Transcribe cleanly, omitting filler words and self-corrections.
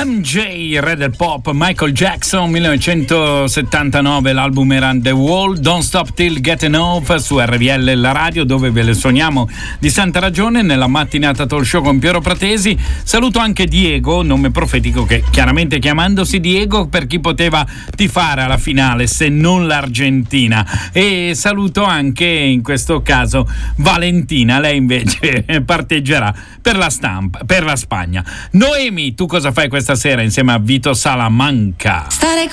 MJ, re del pop, Michael Jackson, 1979, l'album era The Wall, Don't Stop Till Getting Off su RVL, la radio dove ve le suoniamo di santa ragione nella mattinata talk show con Piero Pratesi. Saluto anche Diego, nome profetico, che chiaramente chiamandosi Diego per chi poteva tifare alla finale se non l'Argentina, e saluto anche in questo caso Valentina, lei invece parteggerà per la Spagna. Noemi, tu cosa fai questa sera insieme a Vito Salamanca?